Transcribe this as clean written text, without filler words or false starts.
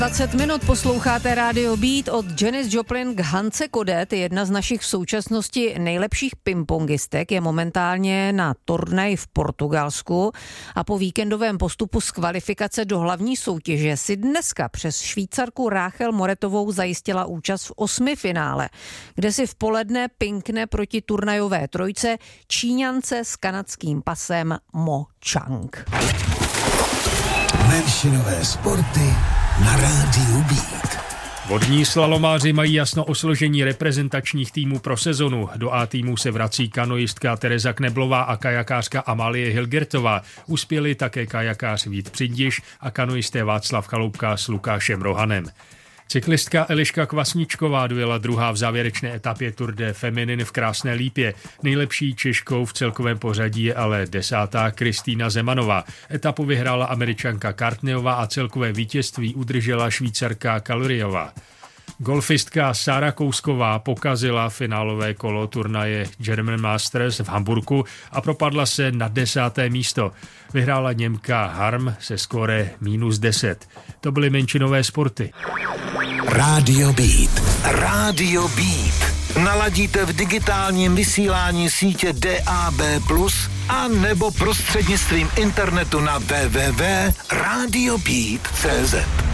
20 minut posloucháte Radio Beat. Od Janis Joplin k Hance Kodet, jedna z našich v současnosti nejlepších pingpongistek, je momentálně na turnaji v Portugalsku a po víkendovém postupu z kvalifikace do hlavní soutěže si dneska přes Švýcarku Ráchel Moretovou zajistila účast v 8. finále, kde si v poledne pinkne proti turnajové trojce Číňance s kanadským pasem Mo Chang. Menšinové sporty na Rádiu Beat. Vodní slalomáři mají jasno o složení reprezentačních týmů pro sezonu. Do A týmu se vrací kanoistka Tereza Kneblová a kajakářka Amálie Hilgertová. Uspěli také kajakář Vít Přindiš a kanoisté Václav Chaloupka s Lukášem Rohanem. Cyklistka Eliška Kvasničková dojela druhá v závěrečné etapě Tour de Feminin v Krásné Lípě. Nejlepší Češkou v celkovém pořadí je ale 10. Kristýna Zemanová. Etapu vyhrála Američanka Kartneová a celkové vítězství udržela Švýcarka Kaluriová. Golfistka Sára Kousková pokazila finálové kolo turnaje German Masters v Hamburku a propadla se na 10. místo. Vyhrála Němka Harm se skóre -10. To byly menšinové sporty. Radio Beat. Radio Beat. Naladíte v digitálním vysílání sítě DAB+, a nebo prostřednictvím internetu na www.radiobeat.cz.